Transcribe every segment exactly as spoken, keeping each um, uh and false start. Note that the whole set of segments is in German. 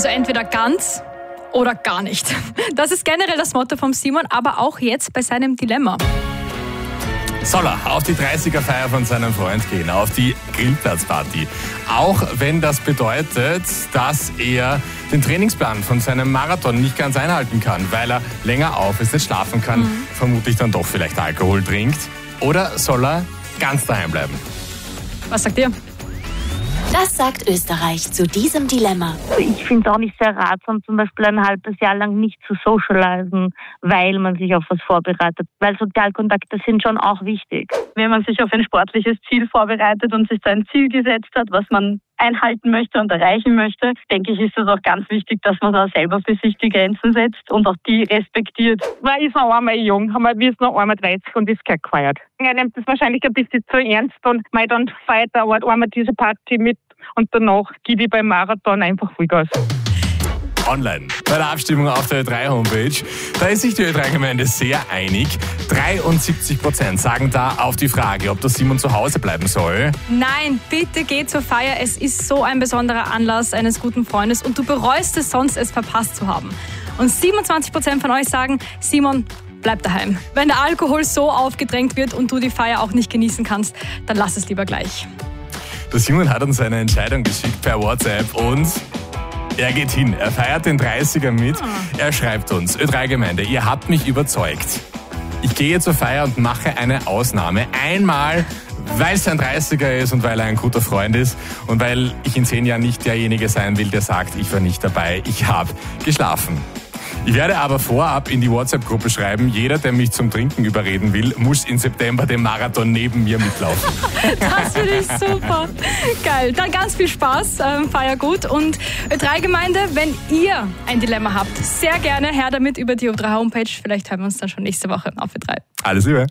Also entweder ganz oder gar nicht. Das ist generell das Motto vom Simon, aber auch jetzt bei seinem Dilemma. Soll er auf die dreißiger-Feier von seinem Freund gehen, auf die Grillplatzparty? Auch wenn das bedeutet, dass er den Trainingsplan von seinem Marathon nicht ganz einhalten kann, weil er länger auf ist, nicht schlafen kann, mhm. vermutlich dann doch vielleicht Alkohol trinkt. Oder soll er ganz daheim bleiben? Was sagt ihr? Das sagt Österreich zu diesem Dilemma. Ich finde es auch nicht sehr ratsam, zum Beispiel ein halbes Jahr lang nicht zu socialisen, weil man sich auf was vorbereitet. Weil Sozialkontakte sind schon auch wichtig. Wenn man sich auf ein sportliches Ziel vorbereitet und sich da ein Ziel gesetzt hat, was man einhalten möchte und erreichen möchte, denke ich, ist es auch ganz wichtig, dass man da selber für sich die Grenzen setzt und auch die respektiert. Man ist noch einmal jung, wir ist noch einmal dreißig und ist kein gefeiert. Er nimmt das wahrscheinlich ein bisschen zu ernst und mal dann feiert er einmal diese Party mit und danach geht die beim Marathon einfach Vollgas. Online. Bei der Abstimmung auf der Ö drei Homepage, da ist sich die Ö drei Gemeinde sehr einig. dreiundsiebzig Prozent sagen da auf die Frage, ob der Simon zu Hause bleiben soll. Nein, bitte geh zur Feier. Es ist so ein besonderer Anlass eines guten Freundes und du bereust es sonst, es verpasst zu haben. Und siebenundzwanzig Prozent von euch sagen, Simon, bleib daheim. Wenn der Alkohol so aufgedrängt wird und du die Feier auch nicht genießen kannst, dann lass es lieber gleich. Der Simon hat uns seine Entscheidung geschickt per WhatsApp und er geht hin. Er feiert den dreißiger mit. Er schreibt uns, Ö drei Gemeinde, ihr habt mich überzeugt. Ich gehe zur Feier und mache eine Ausnahme. Einmal, weil es ein dreißiger ist und weil er ein guter Freund ist und weil ich in zehn Jahren nicht derjenige sein will, der sagt, ich war nicht dabei, ich habe geschlafen. Ich werde aber vorab in die WhatsApp-Gruppe schreiben, jeder, der mich zum Trinken überreden will, muss im September den Marathon neben mir mitlaufen. Das finde ich super. Geil. Dann ganz viel Spaß, ähm, feier gut. Und Ö drei Gemeinde, wenn ihr ein Dilemma habt, sehr gerne her damit über die Ö drei Homepage. Vielleicht hören wir uns dann schon nächste Woche auf Ö drei. Alles Liebe.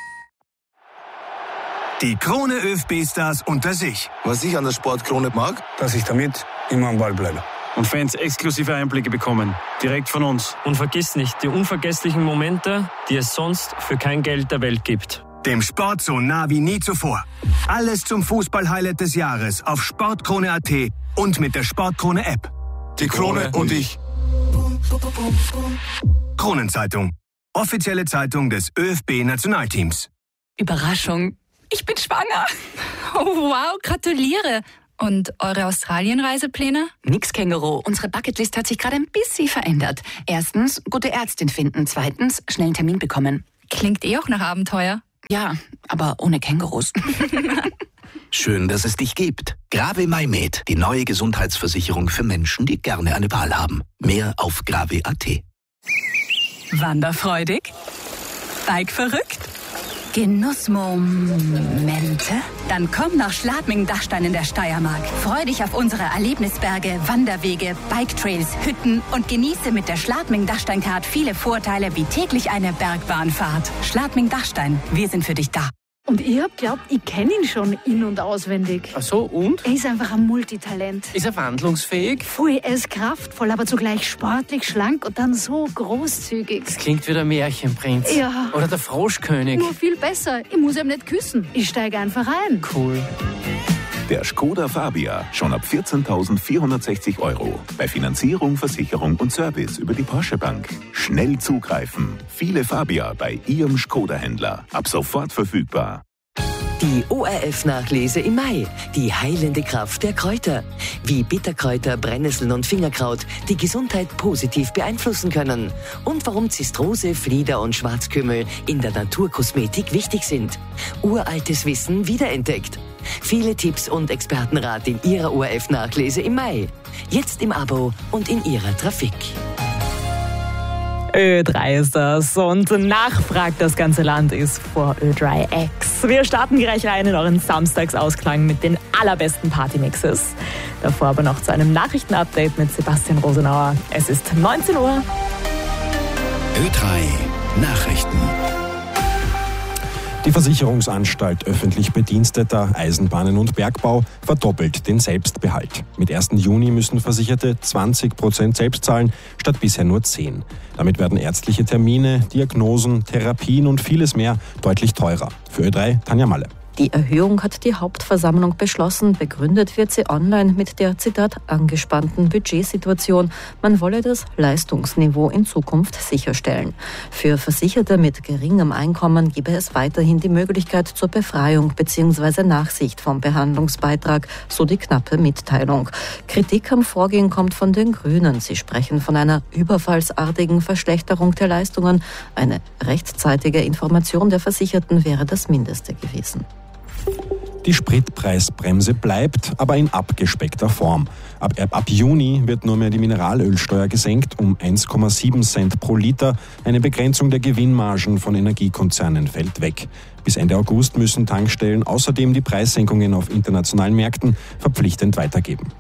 Die Krone ÖFB-Stars unter sich. Was ich an der Sportkrone mag, dass ich damit immer am Ball bleibe. Und Fans exklusive Einblicke bekommen, direkt von uns. Und vergiss nicht, die unvergesslichen Momente, die es sonst für kein Geld der Welt gibt. Dem Sport so nah wie nie zuvor. Alles zum Fußball-Highlight des Jahres auf sportkrone punkt at und mit der Sportkrone-App. Die Krone und ich. Kronenzeitung. Offizielle Zeitung des ÖFB-Nationalteams. Überraschung. Ich bin schwanger. Oh, wow, gratuliere. Und eure Australien-Reisepläne? Nix, Känguru. Unsere Bucketlist hat sich gerade ein bisschen verändert. Erstens, gute Ärztin finden. Zweitens, schnell einen Termin bekommen. Klingt eh auch nach Abenteuer. Ja, aber ohne Kängurus. Schön, dass es dich gibt. Grave MyMed, die neue Gesundheitsversicherung für Menschen, die gerne eine Wahl haben. Mehr auf grave punkt at. Wanderfreudig? Bike-verrückt? Genussmomente? Dann komm nach Schladming-Dachstein in der Steiermark. Freu dich auf unsere Erlebnisberge, Wanderwege, Biketrails, Hütten und genieße mit der Schladming-Dachstein-Card viele Vorteile wie täglich eine Bergbahnfahrt. Schladming-Dachstein, wir sind für dich da. Und ihr glaubt, ich kenne ihn schon in- und auswendig. Ach so, und? Er ist einfach ein Multitalent. Ist er wandlungsfähig? Voll, er ist kraftvoll, aber zugleich sportlich, schlank und dann so großzügig. Das klingt wie der Märchenprinz. Ja. Oder der Froschkönig. Nur viel besser. Ich muss ihm nicht küssen. Ich steige einfach ein. Cool. Der Skoda Fabia, schon ab vierzehntausendvierhundertsechzig Euro. Bei Finanzierung, Versicherung und Service über die Porsche Bank. Schnell zugreifen. Viele Fabia bei Ihrem Skoda-Händler. Ab sofort verfügbar. Die O R F-Nachlese im Mai. Die heilende Kraft der Kräuter. Wie Bitterkräuter, Brennnesseln und Fingerkraut die Gesundheit positiv beeinflussen können. Und warum Zistrose, Flieder und Schwarzkümmel in der Naturkosmetik wichtig sind. Uraltes Wissen wiederentdeckt. Viele Tipps und Expertenrat in Ihrer O R F-Nachlese im Mai. Jetzt im Abo und in Ihrer Trafik. Ö drei ist das und nachfragt das ganze Land ist vor Ö drei X. Wir starten gleich rein in euren Samstagsausklang mit den allerbesten Partymixes. Davor aber noch zu einem Nachrichtenupdate mit Sebastian Rosenauer. Es ist neunzehn Uhr. Ö drei Nachrichten. Die Versicherungsanstalt öffentlich Bediensteter, Eisenbahnen und Bergbau verdoppelt den Selbstbehalt. Mit ersten Juni müssen Versicherte zwanzig Prozent selbst zahlen, statt bisher nur zehn. Damit werden ärztliche Termine, Diagnosen, Therapien und vieles mehr deutlich teurer. Für Ö drei, Tanja Malle. Die Erhöhung hat die Hauptversammlung beschlossen. Begründet wird sie online mit der, Zitat, angespannten Budgetsituation. Man wolle das Leistungsniveau in Zukunft sicherstellen. Für Versicherte mit geringem Einkommen gebe es weiterhin die Möglichkeit zur Befreiung bzw. Nachsicht vom Behandlungsbeitrag, so die knappe Mitteilung. Kritik am Vorgehen kommt von den Grünen. Sie sprechen von einer überfallsartigen Verschlechterung der Leistungen. Eine rechtzeitige Information der Versicherten wäre das Mindeste gewesen. Die Spritpreisbremse bleibt, aber in abgespeckter Form. Ab, ab Juni wird nur mehr die Mineralölsteuer gesenkt um eins Komma sieben Cent pro Liter. Eine Begrenzung der Gewinnmargen von Energiekonzernen fällt weg. Bis Ende August müssen Tankstellen außerdem die Preissenkungen auf internationalen Märkten verpflichtend weitergeben.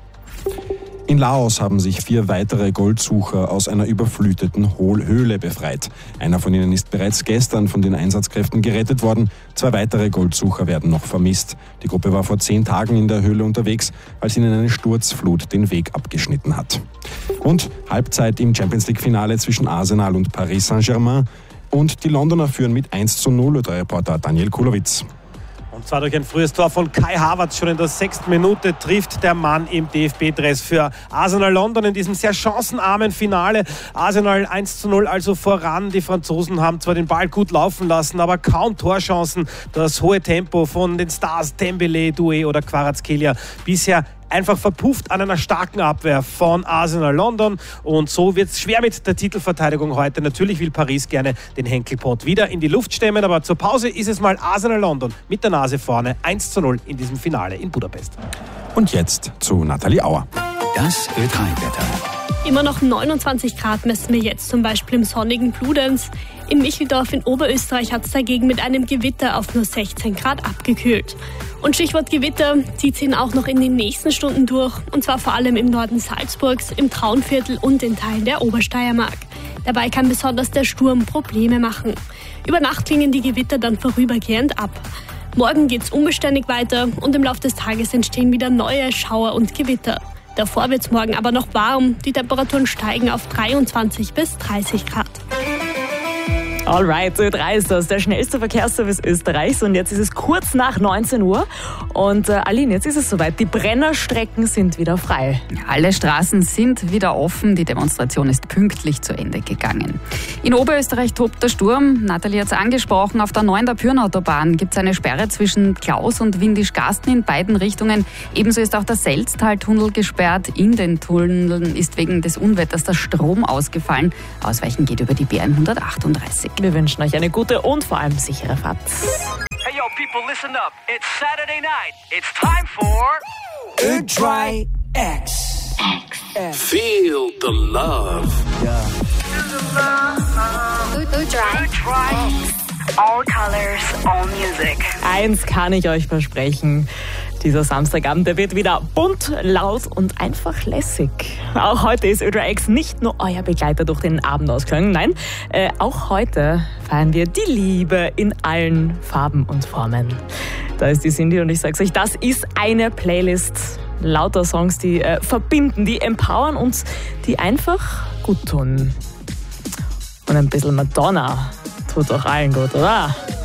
In Laos haben sich vier weitere Goldsucher aus einer überfluteten Höhle befreit. Einer von ihnen ist bereits gestern von den Einsatzkräften gerettet worden. Zwei weitere Goldsucher werden noch vermisst. Die Gruppe war vor zehn Tagen in der Höhle unterwegs, als ihnen eine Sturzflut den Weg abgeschnitten hat. Und Halbzeit im Champions-League-Finale zwischen Arsenal und Paris Saint-Germain. Und die Londoner führen mit eins zu null, der Reporter Daniel Kulowitz. Und zwar durch ein frühes Tor von Kai Havertz. Schon in der sechsten Minute trifft der Mann im D F B-Dress für Arsenal London in diesem sehr chancenarmen Finale. Arsenal eins zu null also voran. Die Franzosen haben zwar den Ball gut laufen lassen, aber kaum Torchancen. Das hohe Tempo von den Stars Dembélé, Doué oder Kvaratskhelia bisher einfach verpufft an einer starken Abwehr von Arsenal London. Und so wird es schwer mit der Titelverteidigung heute. Natürlich will Paris gerne den Henkelpott wieder in die Luft stemmen, aber zur Pause ist es mal Arsenal London mit der Nase vorne. eins zu null in diesem Finale in Budapest. Und jetzt zu Nathalie Auer. Das Ö drei Wetter. Immer noch neunundzwanzig Grad messen wir jetzt zum Beispiel im sonnigen Bludenz. In Micheldorf in Oberösterreich hat es dagegen mit einem Gewitter auf nur sechzehn Grad abgekühlt. Und Stichwort Gewitter, die ziehen auch noch in den nächsten Stunden durch. Und zwar vor allem im Norden Salzburgs, im Traunviertel und in Teilen der Obersteiermark. Dabei kann besonders der Sturm Probleme machen. Über Nacht klingen die Gewitter dann vorübergehend ab. Morgen geht's unbeständig weiter und im Laufe des Tages entstehen wieder neue Schauer und Gewitter. Davor wird's morgen aber noch warm. Die Temperaturen steigen auf dreiundzwanzig bis dreißig Grad. Alright, Ö drei ist das, der schnellste Verkehrsservice Österreichs und jetzt ist es kurz nach neunzehn Uhr und äh, Aline, jetzt ist es soweit, die Brennerstrecken sind wieder frei. Alle Straßen sind wieder offen, die Demonstration ist pünktlich zu Ende gegangen. In Oberösterreich tobt der Sturm, Nathalie hat es angesprochen, auf der neuen der Pyrnautobahn gibt es eine Sperre zwischen Klaus und Windischgasten in beiden Richtungen. Ebenso ist auch der Selztal-Tunnel gesperrt, in den Tunneln ist wegen des Unwetters der Strom ausgefallen. Ausweichen geht über die B hundertachtunddreißig. Wir wünschen euch eine gute und vor allem sichere Fahrt. Hey yo, people, listen up. It's Saturday night. It's time for Ö drei X. Feel the love. Yeah. Ö drei X. All colors, all music. Eins kann ich euch versprechen. Dieser Samstagabend, der wird wieder bunt, laut und einfach lässig. Auch heute ist Ö drei X nicht nur euer Begleiter durch den Abendausklang, nein, äh, auch heute feiern wir die Liebe in allen Farben und Formen. Da ist die Cindy und ich sag's euch, das ist eine Playlist lauter Songs, die äh, verbinden, die empowern uns, die einfach gut tun. Und ein bisschen Madonna tut auch allen gut, oder?